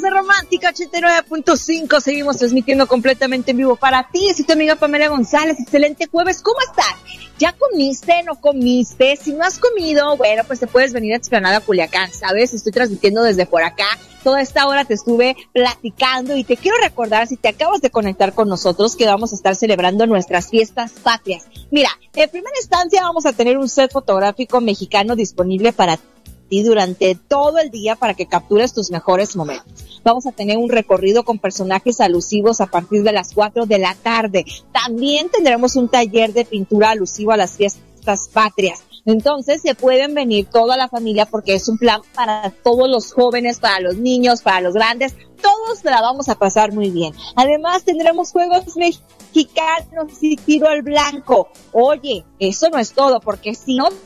de Romántica 89.5. Seguimos transmitiendo completamente en vivo para ti. Soy tu amiga Pamela González. Excelente jueves. ¿Cómo estás? ¿Ya comiste? ¿No comiste? Si no has comido, bueno, pues te puedes venir a Explanada Culiacán, ¿sabes? Estoy transmitiendo desde por acá. Toda esta hora te estuve platicando y te quiero recordar, si te acabas de conectar con nosotros, que vamos a estar celebrando nuestras fiestas patrias. Mira, en primera instancia vamos a tener un set fotográfico mexicano disponible para ti durante todo el día para que captures tus mejores momentos. Vamos a tener un recorrido con personajes alusivos a partir de las 4 de la tarde. También tendremos un taller de pintura alusivo a las fiestas patrias. Entonces se pueden venir toda la familia porque es un plan para todos los jóvenes, para los niños, para los grandes. Todos la vamos a pasar muy bien. Además tendremos juegos mexicanos y tiro al blanco. Oye, eso no es todo, porque si no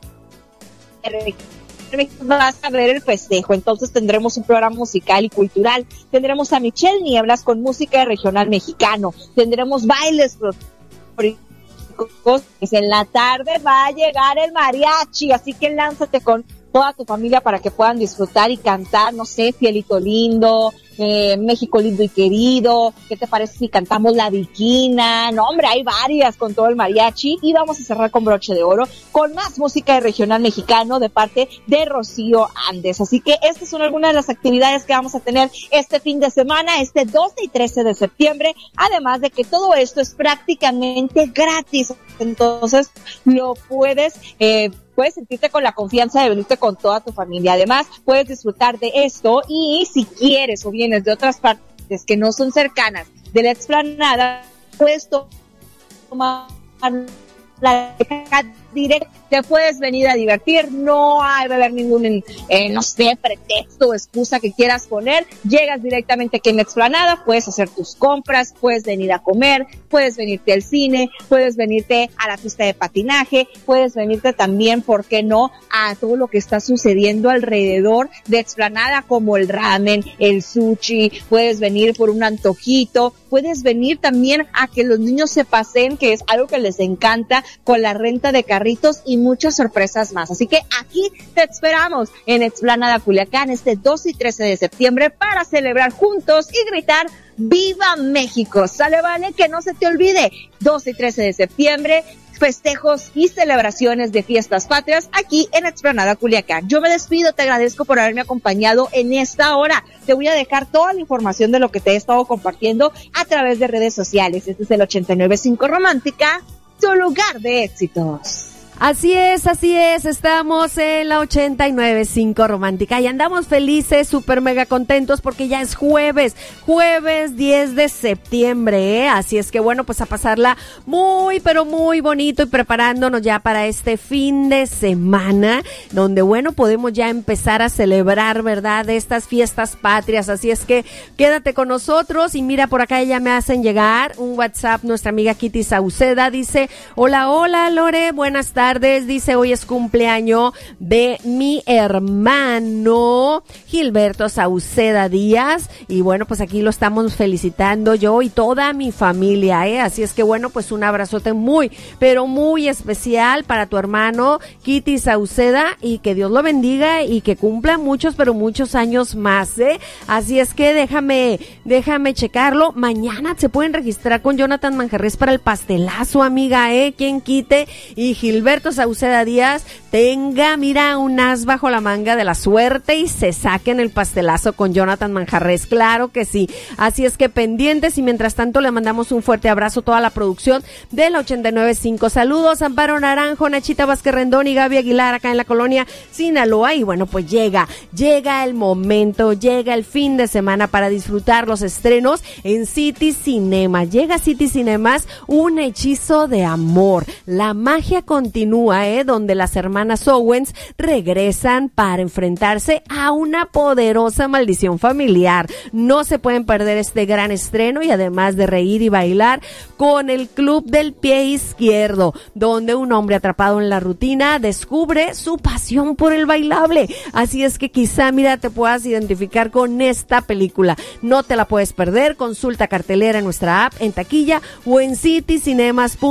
vas a ver el festejo. Entonces tendremos un programa musical y cultural. Tendremos a Michelle Nieblas con música regional mexicano. Tendremos bailes en la tarde va a llegar el mariachi, así que lánzate con toda tu familia para que puedan disfrutar y cantar, no sé, Fielito Lindo, México Lindo y Querido. ¿Qué te parece si cantamos La Viquina? No, hombre, hay varias con todo el mariachi. Y vamos a cerrar con broche de oro con más música de regional mexicano de parte de Rocío Andes. Así que estas son algunas de las actividades que vamos a tener este fin de semana, este 12 y 13 de septiembre. Además de que todo esto es prácticamente gratis. Entonces lo puedes sentirte con la confianza de venirte con toda tu familia. Además, puedes disfrutar de esto y si quieres o vienes de otras partes que no son cercanas de la explanada, puedes tomar la directa, te puedes venir a divertir, no hay va a haber ningún, no sé, pretexto o excusa que quieras poner. Llegas directamente aquí en la explanada, puedes hacer tus compras, puedes venir a comer, puedes venirte al cine, puedes venirte a la pista de patinaje, puedes venirte también, ¿por qué no?, a todo lo que está sucediendo alrededor de explanada, como el ramen, el sushi, puedes venir por un antojito, puedes venir también a que los niños se paseen, que es algo que les encanta, con la renta de carritos y muchas sorpresas más. Así que aquí te esperamos en Explanada Culiacán este 12 y 13 de septiembre para celebrar juntos y gritar ¡Viva México! Sale, vale, que no se te olvide, 12 y 13 de septiembre, festejos y celebraciones de fiestas patrias aquí en Explanada Culiacán. Yo me despido, te agradezco por haberme acompañado en esta hora. Te voy a dejar toda la información de lo que te he estado compartiendo a través de redes sociales. Este es el 89.5 Romántica, tu lugar de éxitos. Así es, estamos en la 89.5 Romántica y andamos felices, súper mega contentos porque ya es jueves 10 de septiembre, ¿eh? Así es que bueno, pues a pasarla muy, pero muy bonito y preparándonos ya para este fin de semana, donde bueno, podemos ya empezar a celebrar, ¿verdad?, estas fiestas patrias. Así es que quédate con nosotros y mira, por acá ya me hacen llegar un WhatsApp, nuestra amiga Kitty Sauceda dice, hola Lore, buenas tardes. Dice, hoy es cumpleaños de mi hermano Gilberto Sauceda Díaz y bueno, pues aquí lo estamos felicitando yo y toda mi familia, así es que bueno, pues un abrazote muy, pero muy especial para tu hermano Kitty Sauceda y que Dios lo bendiga y que cumpla muchos, pero muchos años más, así es que déjame checarlo. Mañana se pueden registrar con Jonathan Manjarres para el pastelazo, amiga, quien quite y Gilberto Sauceda Díaz tenga, mira, un as bajo la manga de la suerte y se saquen el pastelazo con Jonathan Manjarres, claro que sí. Así es que pendientes y mientras tanto le mandamos un fuerte abrazo a toda la producción de la 89.5. Saludos, Amparo Naranjo, Nachita Vázquez Rendón y Gaby Aguilar acá en la colonia Sinaloa y bueno, pues llega el momento, llega el fin de semana para disfrutar los estrenos en City Cinema. Llega City Cinemas, un hechizo de amor. La magia continúa, donde las hermanas Owens regresan para enfrentarse a una poderosa maldición familiar. No se pueden perder este gran estreno y además de reír y bailar con el Club del Pie Izquierdo, donde un hombre atrapado en la rutina descubre su pasión por el bailable. Así es que quizá, mira, te puedas identificar con esta película. No te la puedes perder. Consulta cartelera en nuestra app, en taquilla o en citycinemas.com.